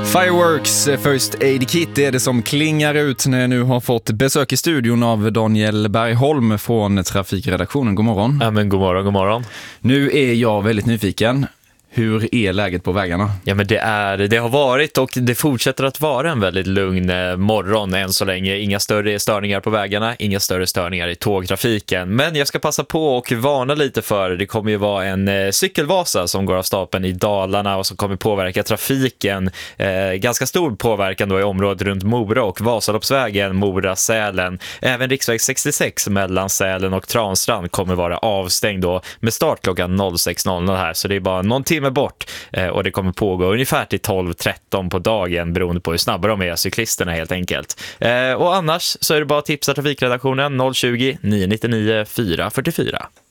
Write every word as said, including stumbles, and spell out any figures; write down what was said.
Fireworks First Aid Kit är det som klingar ut när jag nu har fått besök i studion av Daniel Bergholm från Trafikredaktionen. God morgon. Ja, men god morgon, god morgon. Nu är jag väldigt nyfiken. Hur är läget på vägarna? Ja, men det, är, det har varit och det fortsätter att vara en väldigt lugn morgon än så länge. Inga större störningar på vägarna, inga större störningar i tågtrafiken. Men jag ska passa på och varna lite för det kommer ju vara en cykelvasa som går av stapeln i Dalarna och som kommer påverka trafiken. Eh, ganska stor påverkan då i området runt Mora och Vasaloppsvägen, Mora-Sälen. Även riksväg sextiosex mellan Sälen och Transtrand kommer vara avstängd då med start klockan sex noll noll här. Så det är bara någon timme bort eh, och det kommer pågå ungefär till tolv tretton på dagen beroende på hur snabba de är, cyklisterna helt enkelt. Eh, och annars så är det bara att tipsa Trafikredaktionen noll tjugo, nio nio nio, fyra fyra fyra.